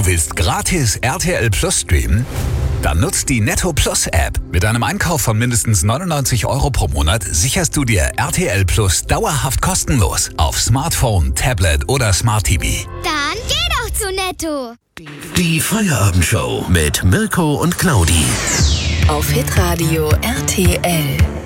Willst gratis RTL Plus streamen? Dann nutzt die Netto Plus App. Mit einem Einkauf von mindestens 99 € pro Monat sicherst du dir RTL Plus dauerhaft kostenlos auf Smartphone, Tablet oder Smart TV. Dann geh doch zu Netto. Die Feierabendshow mit Mirko und Claudi. Auf Hitradio RTL.